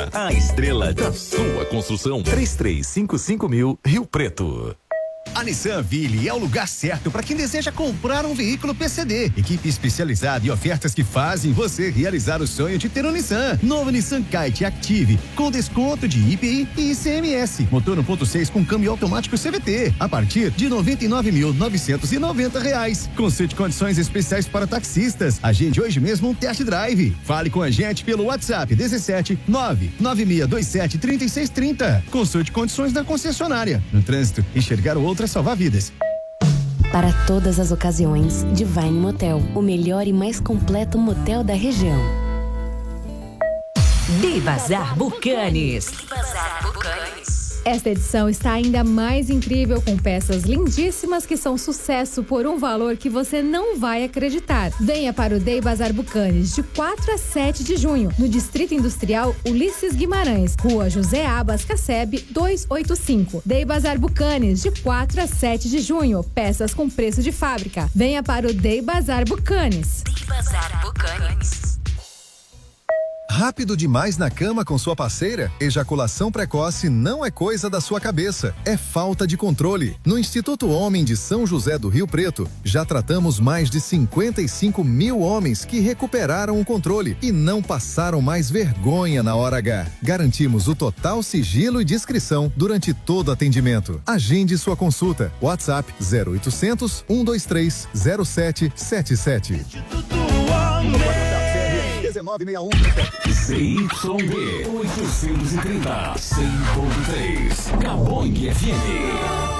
Estrela, a estrela da sua construção. 3355.000 Rio Preto. A Nissan Ville é o lugar certo para quem deseja comprar um veículo PCD. Equipe especializada e ofertas que fazem você realizar o sonho de ter um Nissan. Novo Nissan Kite Active, com desconto de IPI e ICMS. Motor 1.6 com câmbio automático CVT, a partir de R$ 99.990. Consulte condições especiais para taxistas. Agende hoje mesmo um test drive. Fale com a gente pelo WhatsApp 17 99627 3630. Consulte condições da concessionária. No trânsito, enxergar o outro é salvar vidas. Para todas as ocasiões, Divine Motel, o melhor e mais completo motel da região. De Bazar Bucanes. Esta edição está ainda mais incrível, com peças lindíssimas que são sucesso por um valor que você não vai acreditar. Venha para o Day Bazar Bucanes de 4 a 7 de junho, no Distrito Industrial Ulisses Guimarães, Rua José Abas Casseb 285. Day Bazar Bucanes de 4 a 7 de junho, peças com preço de fábrica. Venha para o Day Bazar Bucanes. Day Bazar Bucanes. Rápido demais na cama com sua parceira? Ejaculação precoce não é coisa da sua cabeça, é falta de controle. No Instituto Homem de São José do Rio Preto, já tratamos mais de 55.000 homens que recuperaram o controle e não passaram mais vergonha na hora H. Garantimos o total sigilo e discrição durante todo o atendimento. Agende sua consulta. WhatsApp 0800 123 0777. Instituto Homem. 1961. ZYD 830, 100.3, Cabong FM.